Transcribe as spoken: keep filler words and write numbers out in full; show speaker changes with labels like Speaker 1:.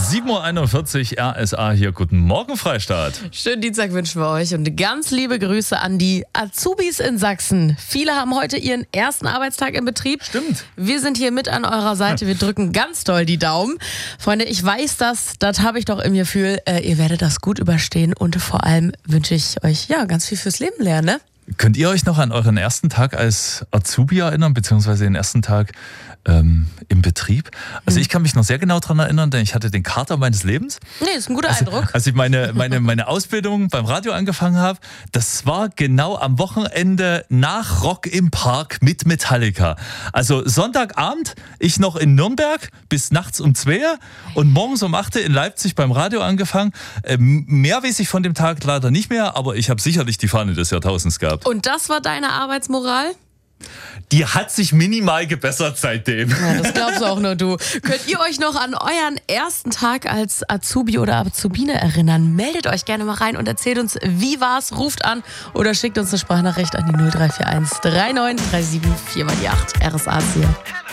Speaker 1: sieben Uhr einundvierzig, R S A hier. Guten Morgen, Freistaat.
Speaker 2: Schönen Dienstag wünschen wir euch und ganz liebe Grüße an die Azubis in Sachsen. Viele haben heute ihren ersten Arbeitstag im Betrieb.
Speaker 1: Stimmt.
Speaker 2: Wir sind hier mit an eurer Seite. Wir drücken ganz doll die Daumen. Freunde, ich weiß das, das habe ich doch im Gefühl. Äh, ihr werdet das gut überstehen und vor allem wünsche ich euch ja ganz viel fürs Leben lernen, ne?
Speaker 1: Könnt ihr euch noch an euren ersten Tag als Azubi erinnern, beziehungsweise den ersten Tag ähm, im Betrieb? Also ich kann mich noch sehr genau daran erinnern, denn ich hatte den Kater meines Lebens.
Speaker 2: Nee, ist ein guter
Speaker 1: also,
Speaker 2: Eindruck.
Speaker 1: Als ich meine, meine, meine Ausbildung beim Radio angefangen habe, das war genau am Wochenende nach Rock im Park mit Metallica. Also Sonntagabend, ich noch in Nürnberg bis nachts um zwei und morgens um acht in Leipzig beim Radio angefangen. Ähm, mehr weiß ich von dem Tag leider nicht mehr, aber ich habe sicherlich die Fahne des Jahrtausends gehabt.
Speaker 2: Und das war deine Arbeitsmoral?
Speaker 1: Die hat sich minimal gebessert seitdem.
Speaker 2: Ja, das glaubst auch nur du. Könnt ihr euch noch an euren ersten Tag als Azubi oder Azubine erinnern? Meldet euch gerne mal rein und erzählt uns, wie war's, ruft an oder schickt uns eine Sprachnachricht an die null drei vier eins drei neun drei sieben vier mal die acht. R S A ist hier.